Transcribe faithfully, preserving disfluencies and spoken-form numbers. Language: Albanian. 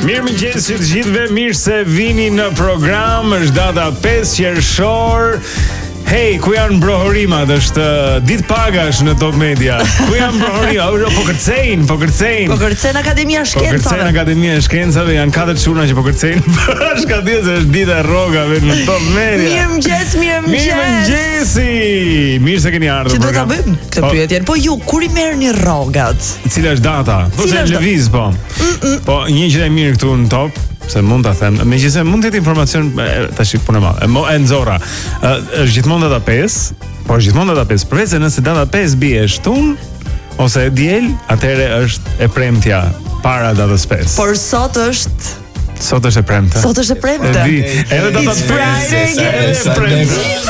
Mirëmëngjes të gjithëve, mirë se vini në program. Është data pesë qershor. Hey, ku janë brohorimat? Është ditë pagash në Top Media. Ku janë brohorimat? Po kërcejnë, po kërcejnë. Po kërcejnë Akademia e Po kërcejnë Shkencave. Akademia e Shkencave, janë katër çuna që po kërcejnë. Shka ditë se është dita e rrogave në Top Media. Mirëmëngjes, mirëmëngjes. Mirëmëngjesi. Mirë se keni ardhur Që në do ta program. bëjmë këtë Po, pyetjen. Po ju kur i merrni rrogat? Cila është data? Po se Cila është lëviz po. Po një gjë e mirë këtu në Top, se mund ta them. Megjithëse mund të jetë informacion e, tash punë e madhe. E, mo- e nxorra. Ë, Është gjithmonë data pesë, po është gjithmonë data pesë. Përveç se nëse data pesë bie shtun ose e diel, atëherë është e premtja para datës pesë. Por sot është Sot është e premte. sot është e premte. E di, edhe data It's pesë. Friday edhe again. e premte.